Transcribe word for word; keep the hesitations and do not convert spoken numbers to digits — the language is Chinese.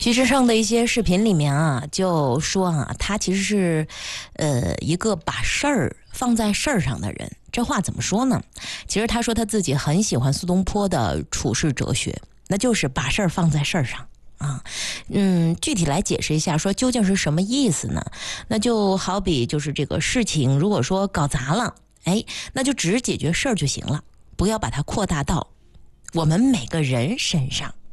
徐志胜的一些视频里面啊，就说啊，他其实是，呃，一个把事儿放在事儿上的人。这话怎么说呢？其实他说他自己很喜欢苏东坡的处世哲学，那就是把事儿放在事儿上。啊，嗯，具体来解释一下，说究竟是什么意思呢？那就好比就是这个事情，如果说搞砸了，哎，那就只解决事儿就行了，不要把它扩大到我们每个人身上。